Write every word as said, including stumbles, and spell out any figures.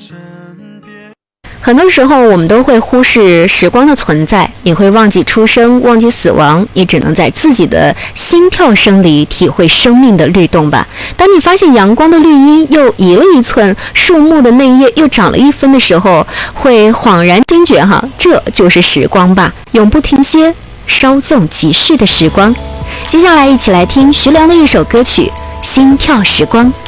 很多时候我们都会忽视时光的存在，你会忘记出生，忘记死亡，你只能在自己的心跳声里体会生命的律动吧。当你发现阳光的绿荫又移了一寸，树木的内叶又长了一分的时候，会恍然惊觉哈，这就是时光吧，永不停歇，稍纵即逝的时光。接下来一起来听徐良的一首歌曲《心跳时光》。